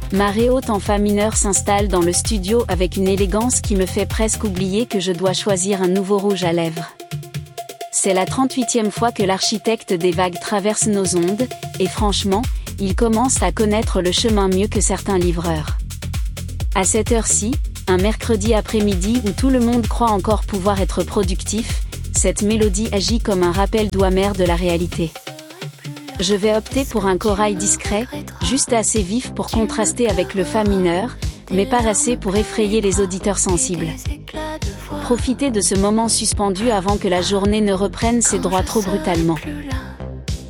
Marée haute en fa mineur s'installe dans le studio avec une élégance qui me fait presque oublier que je dois choisir un nouveau rouge à lèvres. C'est la 38e fois que l'architecte des vagues traverse nos ondes, et franchement, il commence à connaître le chemin mieux que certains livreurs. À cette heure-ci, un mercredi après-midi où tout le monde croit encore pouvoir être productif, cette mélodie agit comme un rappel doux amer de la réalité. Je vais opter pour un corail discret, juste assez vif pour contraster avec le fa mineur, mais pas assez pour effrayer les auditeurs sensibles. Profitez de ce moment suspendu avant que la journée ne reprenne ses droits trop brutalement.